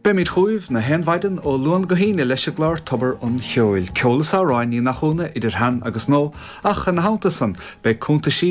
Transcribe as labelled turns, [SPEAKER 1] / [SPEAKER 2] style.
[SPEAKER 1] Be míid chuimh na henmhaiden ó luan go híine leis glár tobar an cheoil. Ceolas á ráin í nach chúna idir han agus nó ach an háanta san be cúnta sí